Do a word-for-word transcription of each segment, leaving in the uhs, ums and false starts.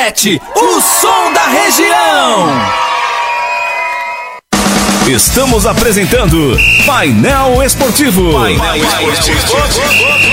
O som da região. Estamos apresentando Painel Esportivo. Painel Esportivo.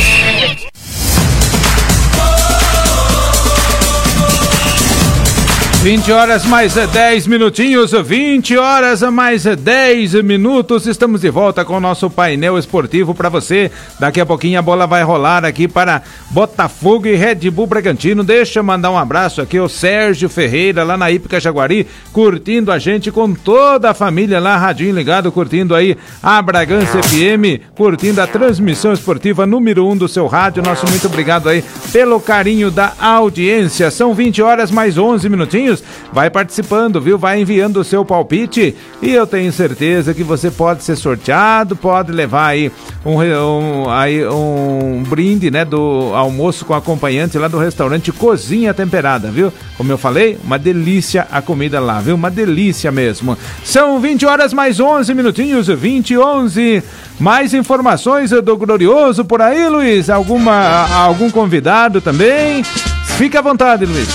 vinte horas mais dez minutinhos, vinte horas mais dez minutos, estamos de volta com o nosso painel esportivo para você. Daqui a pouquinho a bola vai rolar aqui para Botafogo e Red Bull Bragantino. Deixa eu mandar um abraço aqui ao Sérgio Ferreira, lá na Hípica Jaguari, curtindo a gente com toda a família lá, radinho ligado, curtindo aí a Bragança F M, curtindo a transmissão esportiva número um do seu rádio. Nosso muito obrigado aí pelo carinho da audiência. São vinte horas mais onze minutinhos. Vai participando, viu? Vai enviando o seu palpite e eu tenho certeza que você pode ser sorteado, pode levar aí um, um, aí um brinde, né, do almoço com acompanhante lá do restaurante Cozinha Temperada, viu? Como eu falei, uma delícia a comida lá, viu? Uma delícia mesmo. São vinte horas mais onze minutinhos, vinte e onze. Mais informações do Glorioso por aí, Luiz? Alguma, algum convidado também? Fique à vontade, Luiz.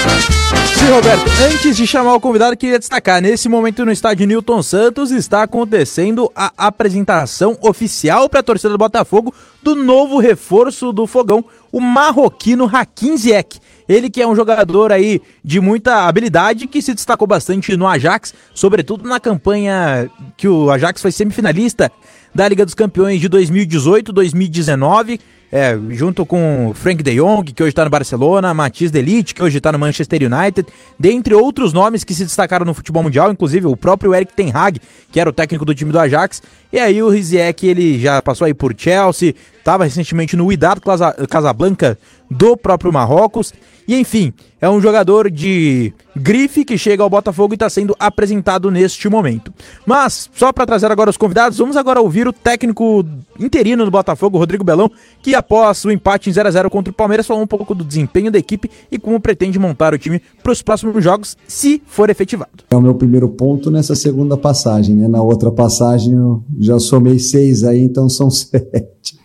Sim, Roberto, antes de chamar o convidado, queria destacar, nesse momento no estádio Newton Santos está acontecendo a apresentação oficial para a torcida do Botafogo do novo reforço do Fogão, o marroquino Hakim Ziyech. Ele que é um jogador aí de muita habilidade, que se destacou bastante no Ajax, sobretudo na campanha que o Ajax foi semifinalista da Liga dos Campeões de dois mil e dezoito, dois mil e dezenove, É, junto com Frank de Jong, que hoje está no Barcelona, Matthijs de Ligt, que hoje está no Manchester United, dentre outros nomes que se destacaram no futebol mundial, inclusive o próprio Erik ten Hag, que era o técnico do time do Ajax. E aí o Ziyech, ele já passou aí por Chelsea, estava recentemente no Wydad Casablanca do próprio Marrocos, e enfim, é um jogador de grife que chega ao Botafogo e está sendo apresentado neste momento. Mas, só para trazer agora os convidados, vamos agora ouvir o técnico interino do Botafogo, Rodrigo Belão, que após o empate em zero a zero contra o Palmeiras falou um pouco do desempenho da equipe e como pretende montar o time para os próximos jogos, se for efetivado. É o meu primeiro ponto nessa segunda passagem, né? Na outra passagem eu já somei seis aí, então são sete.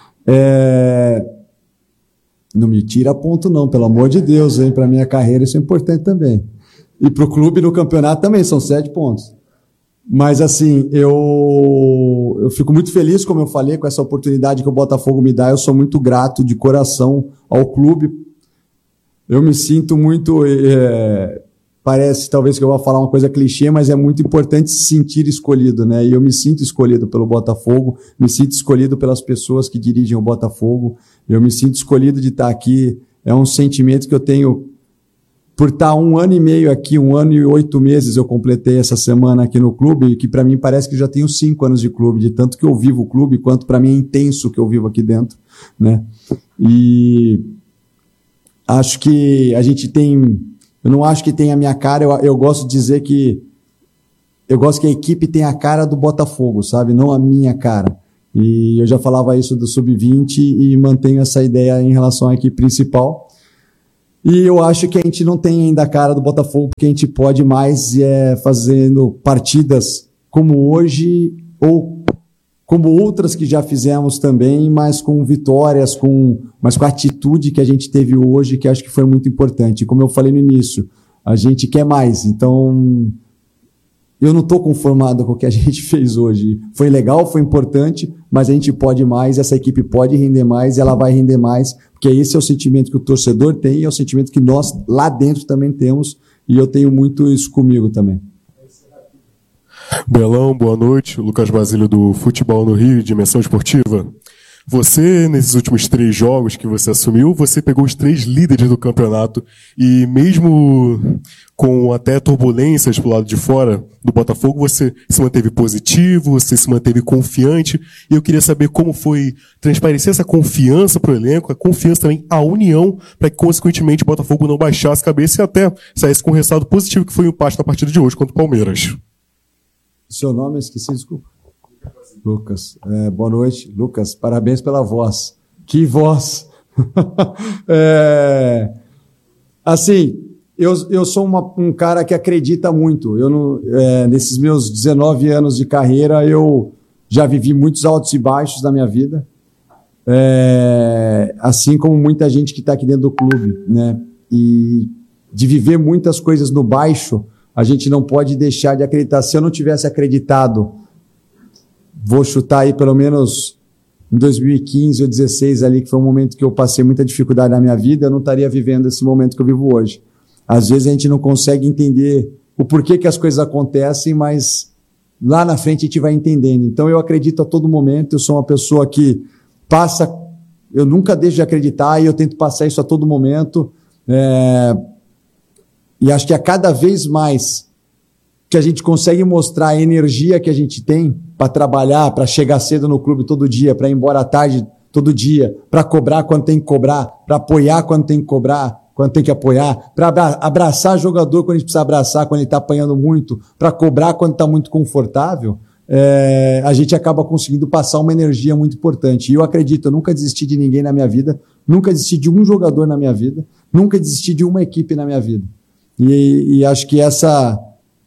É... Não me tira ponto não, pelo amor de Deus, hein? Para minha carreira isso é importante também. E para o clube no campeonato também, são sete pontos. Mas assim, eu, eu fico muito feliz, como eu falei, com essa oportunidade que o Botafogo me dá. Eu sou muito grato de coração ao clube. Eu me sinto muito... É, parece talvez que eu vou falar uma coisa clichê, mas é muito importante se sentir escolhido, né? E eu me sinto escolhido pelo Botafogo, me sinto escolhido pelas pessoas que dirigem o Botafogo, eu me sinto escolhido de estar aqui. É um sentimento que eu tenho por estar um ano e meio aqui, um ano e oito meses eu completei essa semana aqui no clube, que para mim parece que já tenho cinco anos de clube, de tanto que eu vivo o clube, quanto para mim é intenso que eu vivo aqui dentro, né? E acho que a gente tem... Eu não acho que tem a minha cara, eu, eu gosto de dizer que eu gosto que a equipe tem a cara do Botafogo, sabe? Não a minha cara. E eu já falava isso do sub vinte e mantenho essa ideia em relação à equipe principal. E eu acho que a gente não tem ainda a cara do Botafogo, porque a gente pode mais é, fazendo partidas como hoje ou como outras que já fizemos também, mas com vitórias, com, mas com a atitude que a gente teve hoje, que acho que foi muito importante. E como eu falei no início, a gente quer mais. Então, eu não estou conformado com o que a gente fez hoje. Foi legal, foi importante, mas a gente pode mais, essa equipe pode render mais e ela vai render mais, porque esse é o sentimento que o torcedor tem e é o sentimento que nós lá dentro também temos, e eu tenho muito isso comigo também. Belão, boa noite. Lucas Basílio do Futebol no Rio, Dimensão Esportiva. Você, nesses últimos três jogos que você assumiu, você pegou os três líderes do campeonato e mesmo com até turbulências pro lado de fora do Botafogo, você se manteve positivo, você se manteve confiante, e eu queria saber como foi transparecer essa confiança pro elenco, a confiança também, a união, para que consequentemente o Botafogo não baixasse a cabeça e até saísse com um resultado positivo, que foi o empate na partida de hoje contra o Palmeiras. Seu nome, eu esqueci, desculpa. Lucas, é, boa noite. Lucas, parabéns pela voz. Que voz! é, assim, eu, eu sou uma, um cara que acredita muito. Eu não, é, nesses meus dezenove anos de carreira, eu já vivi muitos altos e baixos na minha vida. É, assim como muita gente que está aqui dentro do clube, né? E de viver muitas coisas no baixo, a gente não pode deixar de acreditar. Se eu não tivesse acreditado, vou chutar aí pelo menos em dois mil e quinze ou dezesseis ali, que foi um momento que eu passei muita dificuldade na minha vida, eu não estaria vivendo esse momento que eu vivo hoje. Às vezes a gente não consegue entender o porquê que as coisas acontecem, mas lá na frente a gente vai entendendo. Então eu acredito a todo momento, eu sou uma pessoa que passa, eu nunca deixo de acreditar e eu tento passar isso a todo momento. É, e acho que a cada vez mais que a gente consegue mostrar a energia que a gente tem para trabalhar, para chegar cedo no clube todo dia, para ir embora à tarde todo dia, para cobrar quando tem que cobrar, para apoiar quando tem que cobrar, quando tem que apoiar, para abraçar jogador quando a gente precisa abraçar, quando ele está apanhando muito, para cobrar quando está muito confortável, é, a gente acaba conseguindo passar uma energia muito importante. E eu acredito, eu nunca desisti de ninguém na minha vida, nunca desisti de um jogador na minha vida, nunca desisti de uma equipe na minha vida. E, e acho que essa,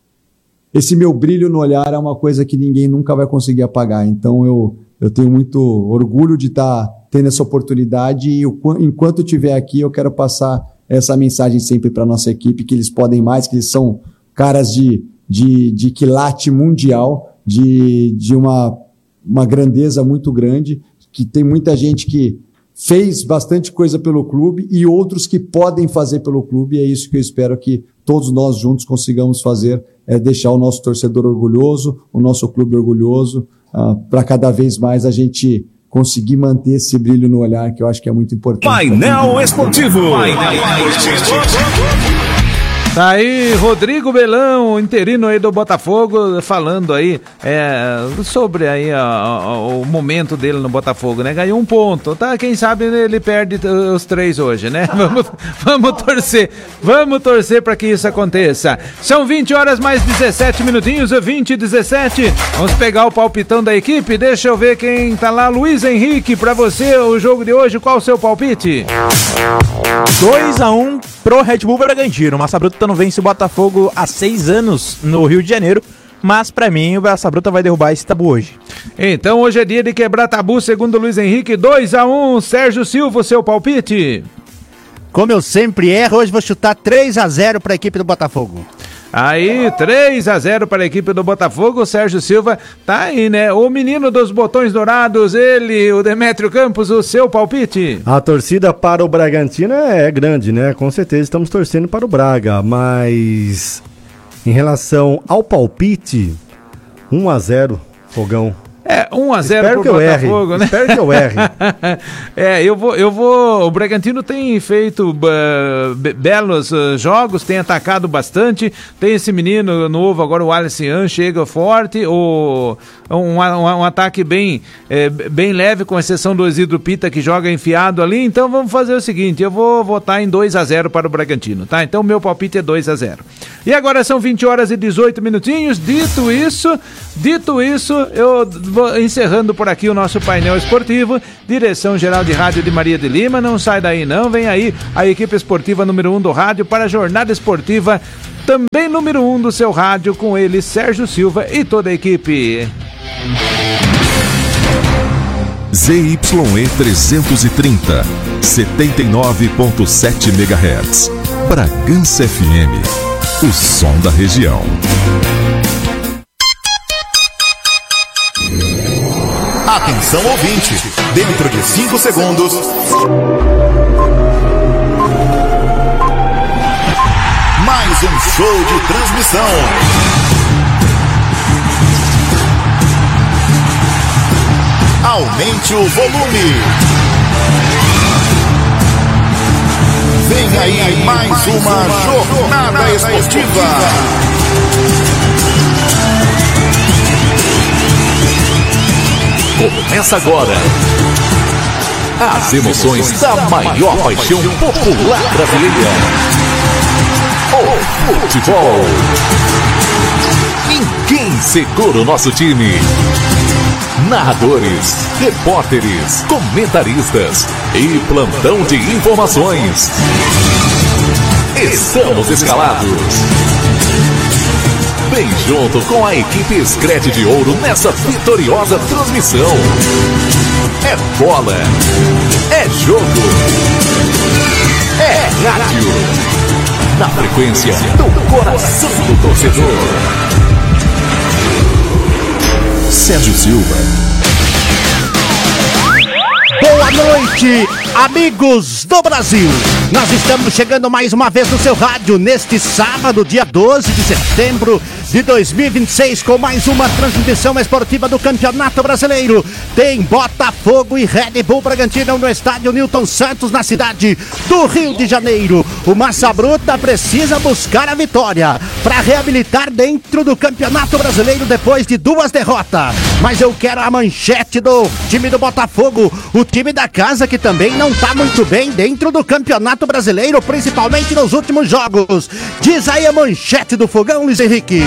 esse meu brilho no olhar é uma coisa que ninguém nunca vai conseguir apagar. Então eu, eu tenho muito orgulho de estar tendo essa oportunidade e eu, enquanto eu estiver aqui eu quero passar essa mensagem sempre para a nossa equipe, que eles podem mais, que eles são caras de, de, de quilate mundial, de, de uma, uma grandeza muito grande, que tem muita gente que fez bastante coisa pelo clube e outros que podem fazer pelo clube, e é isso que eu espero que todos nós juntos consigamos fazer, é deixar o nosso torcedor orgulhoso, o nosso clube orgulhoso, uh, para cada vez mais a gente conseguir manter esse brilho no olhar, que eu acho que é muito importante. Painel Esportivo. Painel Esportivo. Tá aí Rodrigo Belão, interino aí do Botafogo, falando aí é, sobre aí a, a, o momento dele no Botafogo, né? Ganhou um ponto, tá? Quem sabe ele perde os três hoje, né? Vamos, vamos torcer, vamos torcer para que isso aconteça. São vinte horas mais dezessete minutinhos, vinte e dezessete. Vamos pegar o palpitão da equipe, deixa eu ver quem tá lá. Luiz Henrique, pra você o jogo de hoje, qual o seu palpite? dois a um pro Red Bull Bragantino. Massa Bruta não vence o Botafogo há seis anos no Rio de Janeiro, mas pra mim o Massa Bruta vai derrubar esse tabu hoje. Então hoje é dia de quebrar tabu, segundo o Luiz Henrique. Dois a um, Sérgio Silva, seu palpite? Como eu sempre erro, hoje vou chutar três a zero pra equipe do Botafogo. Aí, três a zero para a equipe do Botafogo. O Sérgio Silva tá aí, né? O menino dos botões dourados, ele, o Demétrio Campos, o seu palpite? A torcida para o Bragantino é grande, né? Com certeza estamos torcendo para o Braga, mas em relação ao palpite, um a zero, Fogão. É, um a zero Espero pro que eu Botafogo, erre. né? Espero que eu erre. É, eu vou, eu vou. O Bragantino tem feito uh, be- belos uh, jogos, tem atacado bastante. Tem esse menino novo, agora o Alessian, chega forte. O, um, um, um ataque bem, é, bem leve, com exceção do Isidro Pita, que joga enfiado ali. Então vamos fazer o seguinte: eu vou votar em dois a zero para o Bragantino, tá? Então meu palpite é dois a zero. E agora são vinte horas e dezoito minutinhos. Dito isso, dito isso, eu vou encerrando por aqui o nosso painel esportivo. Direção geral de rádio de Maria de Lima, não sai daí não, vem aí a equipe esportiva número um do rádio para a jornada esportiva, também número um do seu rádio, com ele, Sérgio Silva e toda a equipe. Z Y E trezentos e trinta, setenta e nove ponto sete megahertz. Bragança F M, o som da região. Atenção ouvinte, dentro de cinco segundos. Mais um show de transmissão. Aumente o volume. Vem aí mais uma jornada esportiva. Começa agora as emoções da maior paixão popular brasileira, o futebol. Ninguém segura o nosso time. Narradores, repórteres, comentaristas e plantão de informações. Estamos escalados. Vem junto com a equipe Screte de Ouro nessa vitoriosa transmissão. É bola, é jogo, é rádio. na frequência do coração do torcedor. Sérgio Silva. Boa noite, amigos do Brasil. Nós estamos chegando mais uma vez no seu rádio neste sábado, dia doze de setembro de dois mil e vinte e seis, com mais uma transmissão esportiva do Campeonato Brasileiro. Tem Botafogo e Red Bull Bragantino no estádio Newton Santos, na cidade do Rio de Janeiro. O Massa Bruta precisa buscar a vitória para reabilitar dentro do Campeonato Brasileiro depois de duas derrotas. Mas eu quero a manchete do time do Botafogo, o time da casa que também não está muito bem dentro do Campeonato Brasileiro, principalmente nos últimos jogos. Diz aí a manchete do Fogão, Luiz Henrique.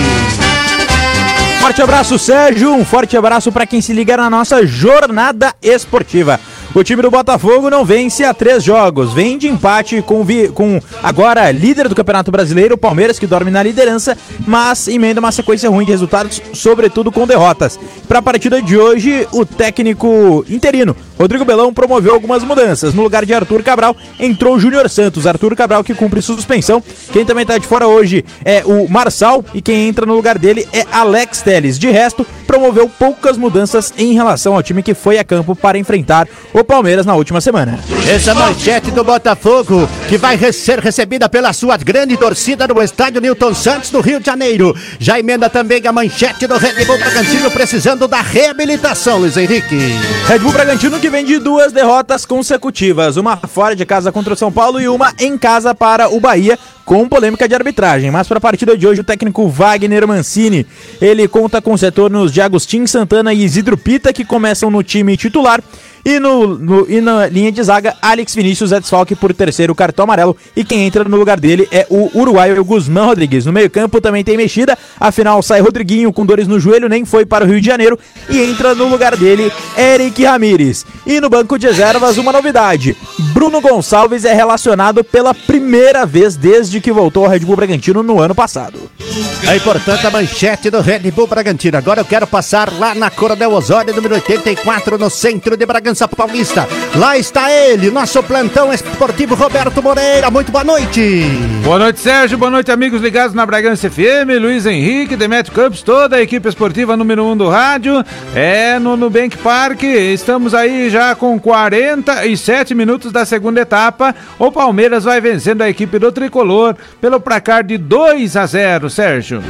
Forte abraço, Sérgio. Um forte abraço para quem se liga na nossa jornada esportiva. O time do Botafogo não vence há três jogos. Vem de empate com, vi, com agora líder do Campeonato Brasileiro, o Palmeiras, que dorme na liderança, mas emenda uma sequência ruim de resultados, sobretudo com derrotas. Para a partida de hoje, o técnico interino, Rodrigo Belão, promoveu algumas mudanças. No lugar de Arthur Cabral, entrou Júnior Santos. Arthur Cabral, que cumpre suspensão. Quem também está de fora hoje é o Marçal, e quem entra no lugar dele é Alex Telles. De resto, promoveu poucas mudanças em relação ao time que foi a campo para enfrentar o Palmeiras na última semana. Essa manchete do Botafogo, que vai ser recebida pela sua grande torcida no estádio Newton Santos, do Rio de Janeiro. Já emenda também a manchete do Red Bull Bragantino, precisando da reabilitação, Luiz Henrique. Red Bull Bragantino, que vem de duas derrotas consecutivas, uma fora de casa contra o São Paulo e uma em casa para o Bahia, com polêmica de arbitragem. Mas para a partida de hoje, o técnico Wagner Mancini, ele conta com os retornos de Agostinho Santana e Isidro Pita, que começam no time titular. E, no, no, e na linha de zaga, Alex Vinícius é desfalque por terceiro cartão amarelo, e quem entra no lugar dele é o uruguaio Guzmán Rodrigues. No meio campo também tem mexida, afinal sai Rodriguinho com dores no joelho, nem foi para o Rio de Janeiro, e entra no lugar dele Eric Ramírez. E no banco de reservas, uma novidade: Bruno Gonçalves é relacionado pela primeira vez desde que voltou ao Red Bull Bragantino no ano passado. É importante a manchete do Red Bull Bragantino. Agora eu quero passar lá na Coronel Osório, número oitenta e quatro, no centro de Bragança Paulista. Lá está ele, nosso plantão esportivo, Roberto Moreira. Muito boa noite. Boa noite, Sérgio. Boa noite, amigos ligados na Bragança F M. Luiz Henrique, Demetrio Campos, toda a equipe esportiva número um do rádio. É no Nubank Park. Estamos aí já com quarenta e sete minutos da segunda etapa. O Palmeiras vai vencendo a equipe do Tricolor pelo placar de dois a zero, Sérgio.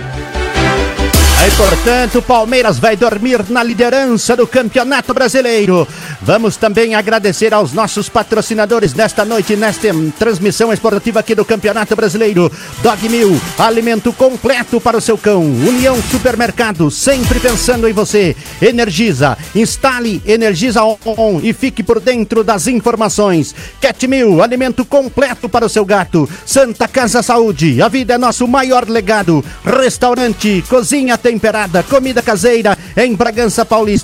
É importante, o Palmeiras vai dormir na liderança do Campeonato Brasileiro. Vamos também agradecer aos nossos patrocinadores nesta noite, nesta transmissão esportiva aqui do Campeonato Brasileiro. Dog Mil, alimento completo para o seu cão. União Supermercado, sempre pensando em você. Energisa, instale Energisa On e fique por dentro das informações. Cat Mil, alimento completo para o seu gato. Santa Casa Saúde, a vida é nosso maior legado. Restaurante, cozinha temperada, comida caseira em Bragança Paulista.